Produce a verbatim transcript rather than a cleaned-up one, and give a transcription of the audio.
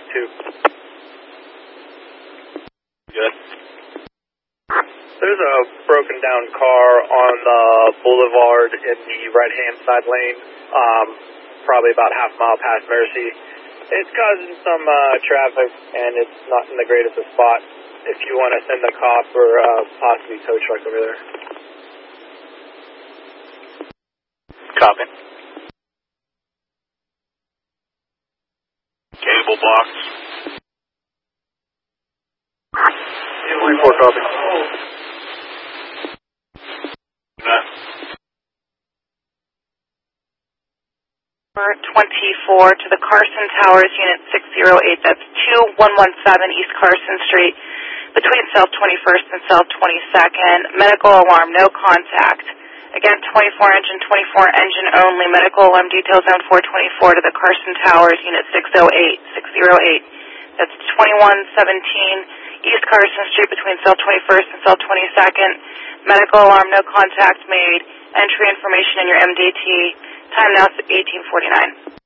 two. Good. There's a broken down car on the boulevard in the right-hand side lane, um, probably about half a mile past Mercy. It's causing some uh, traffic, and it's not in the greatest of spot. If you want to send a cop or uh, possibly tow truck over there. Copy. Cable box. twenty-four copy. twenty-four to the Carson Towers, Unit six oh eight. That's two one one seven East Carson Street, between South twenty-first and South twenty-second. Medical alarm, no contact. Again, twenty-four engine, twenty-four engine only. Medical alarm detail zone four twenty-four to the Carson Towers, Unit six oh eight, six oh eight. That's twenty-one seventeen East Carson Street, between South twenty-first and South twenty-second. Medical alarm, no contact made. Entry information in your M D T. Time now is eighteen forty-nine.